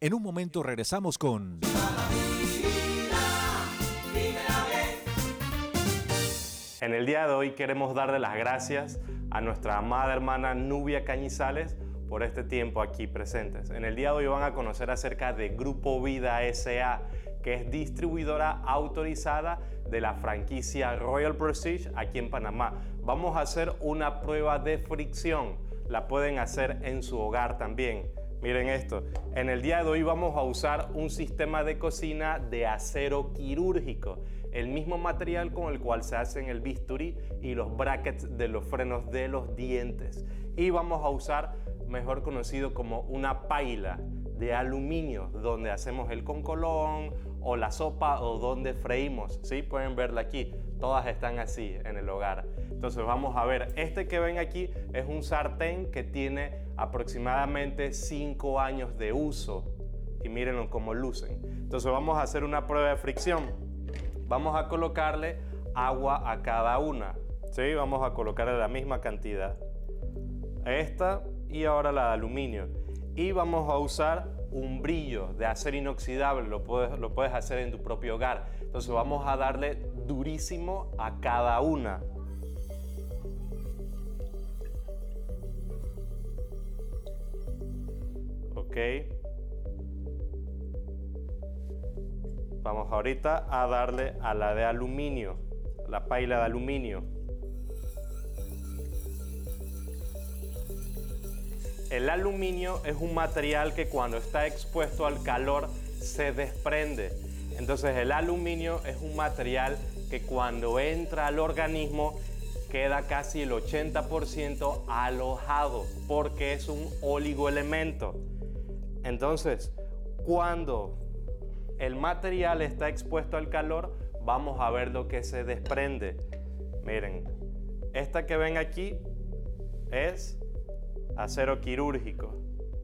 En un momento regresamos con... En el día de hoy queremos darle las gracias a nuestra amada hermana Nubia Cañizales por este tiempo aquí presentes. En el día de hoy van a conocer acerca de Grupo Vida S.A., que es distribuidora autorizada de la franquicia Royal Prestige aquí en Panamá. Vamos a hacer una prueba de fricción. La pueden hacer en su hogar también. Miren esto, en el día de hoy vamos a usar un sistema de cocina de acero quirúrgico, el mismo material con el cual se hacen el bisturí y los brackets de los frenos de los dientes. Y vamos a usar, mejor conocido como una paila de aluminio, donde hacemos el concolón o la sopa o donde freímos, ¿sí? Pueden verla aquí, todas están así en el hogar. Entonces vamos a ver, este que ven aquí es un sartén que tiene aproximadamente 5 años de uso y mírenlo cómo lucen. Entonces vamos a hacer una prueba de fricción. Vamos a colocarle agua a cada una, ¿sí? Vamos a colocarle la misma cantidad. Esta y ahora la de aluminio. Y vamos a usar un brillo de acero inoxidable, lo puedes hacer en tu propio hogar. Entonces vamos a darle durísimo a cada una. Ok. Vamos ahorita a darle a la de aluminio, la paila de aluminio. El aluminio es un material que cuando está expuesto al calor se desprende. Entonces el aluminio es un material que cuando entra al organismo queda casi el 80% alojado porque es un oligoelemento. Entonces, cuando el material está expuesto al calor, vamos a ver lo que se desprende. Miren, esta que ven aquí es acero quirúrgico.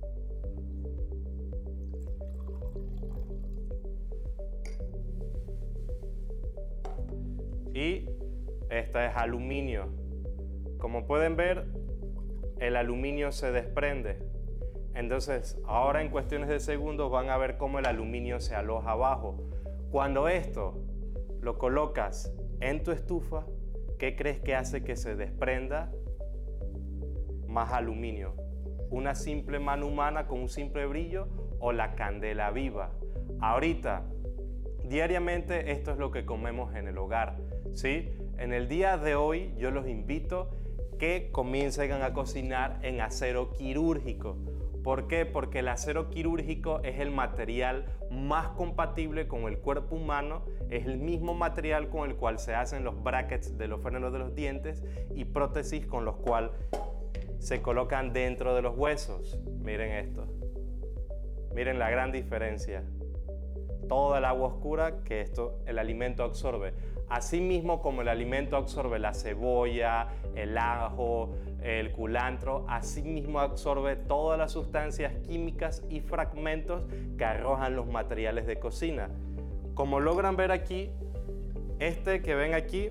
Y esta es aluminio. Como pueden ver, el aluminio se desprende. Entonces, ahora en cuestiones de segundos van a ver cómo el aluminio se aloja abajo. Cuando esto lo colocas en tu estufa, ¿qué crees que hace que se desprenda más aluminio? ¿Una simple mano humana con un simple brillo o la candela viva? Ahorita, diariamente esto es lo que comemos en el hogar, ¿sí? En el día de hoy yo los invito que comiencen a cocinar en acero quirúrgico. ¿Por qué? Porque el acero quirúrgico es el material más compatible con el cuerpo humano, es el mismo material con el cual se hacen los brackets de los frenos de los dientes y prótesis con los cuales se colocan dentro de los huesos. Miren esto. Miren la gran diferencia. Toda el agua oscura que el alimento absorbe. Así mismo como el alimento absorbe la cebolla, el ajo, el culantro, así mismo absorbe todas las sustancias químicas y fragmentos que arrojan los materiales de cocina. Como logran ver aquí, este que ven aquí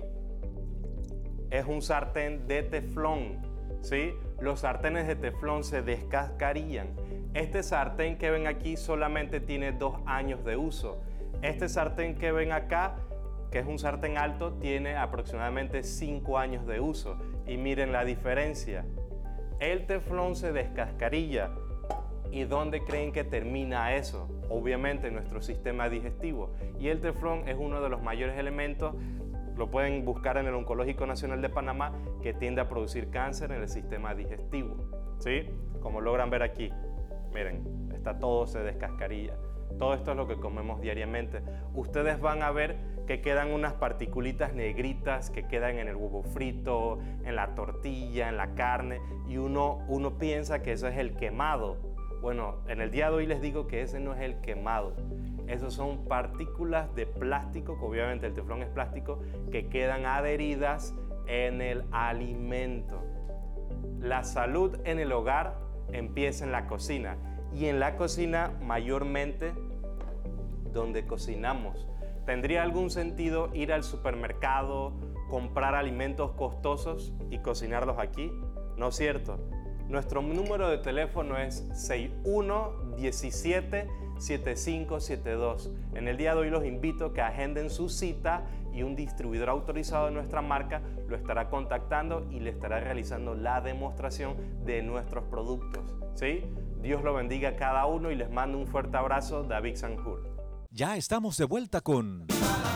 es un sartén de teflón, ¿sí? Los sartenes de teflón se descascarillan. Este sartén que ven aquí solamente tiene 2 años de uso. Este sartén que ven acá, que es un sartén alto, tiene aproximadamente 5 años de uso. Y miren la diferencia. El teflón se descascarilla. ¿Y dónde creen que termina eso? Obviamente en nuestro sistema digestivo. Y el teflón es uno de los mayores elementos, lo pueden buscar en el Oncológico Nacional de Panamá, que tiende a producir cáncer en el sistema digestivo, ¿sí? Como logran ver aquí, miren, todo se descascarilla. Todo esto es lo que comemos diariamente. Ustedes van a ver que quedan unas particulitas negritas que quedan en el huevo frito, en la tortilla, en la carne, y uno piensa que eso es el quemado. Bueno, en el día de hoy les digo que ese no es el quemado. Esos son partículas de plástico, que obviamente el teflón es plástico, que quedan adheridas en el alimento. La salud en el hogar empieza en la cocina, y en la cocina mayormente donde cocinamos. ¿Tendría algún sentido ir al supermercado, comprar alimentos costosos y cocinarlos aquí? ¿No es cierto? Nuestro número de teléfono es 6117 7572. En el día de hoy los invito a que agenden su cita y un distribuidor autorizado de nuestra marca lo estará contactando y le estará realizando la demostración de nuestros productos. ¿Sí? Dios lo bendiga a cada uno y les mando un fuerte abrazo, David Sanjur. Ya estamos de vuelta con